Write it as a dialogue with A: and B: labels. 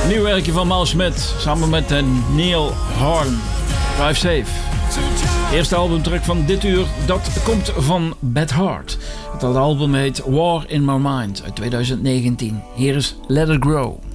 A: Nieuw werkje van Mal Smith samen met Neil Horn. Drive Safe. Eerste albumtrack van dit uur, dat komt van Bad Heart. Het album heet War in My Mind uit 2019. Hier is Let It Grow.